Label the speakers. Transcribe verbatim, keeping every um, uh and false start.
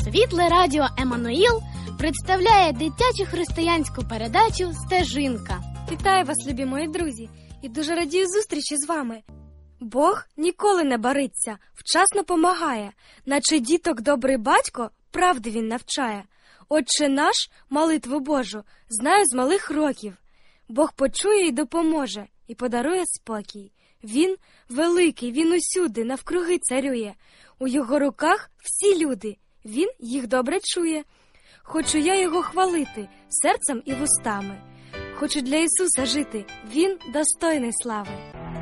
Speaker 1: Світле радіо «Еммануїл» представляє дитячу християнську передачу «Стежинка».
Speaker 2: Вітаю вас, любі мої друзі, і дуже радію зустрічі з вами. Бог ніколи не бариться, вчасно помагає, наче діток добрий батько, правди він навчає. Отче наш, молитву Божу, знаю з малих років. Бог почує і допоможе, і подарує спокій. Він великий, він усюди, навкруги царює. У його руках всі люди, він їх добре чує. Хочу я його хвалити серцем і вустами. Хочу для Ісуса жити, він достойний слави.